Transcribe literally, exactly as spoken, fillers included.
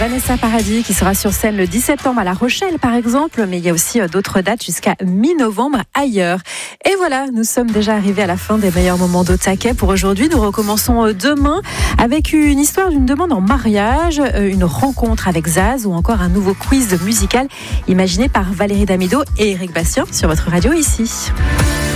Vanessa Paradis qui sera sur scène le dix septembre à La Rochelle par exemple, mais il y a aussi d'autres dates jusqu'à mi-novembre ailleurs. Et voilà, nous sommes déjà arrivés à la fin des meilleurs moments d'Au Taquet pour aujourd'hui. Nous recommençons demain avec une histoire d'une demande en mariage, une rencontre avec Zaz ou encore un nouveau quiz musical imaginé par Valérie Damido et Eric Bastien sur votre radio ici.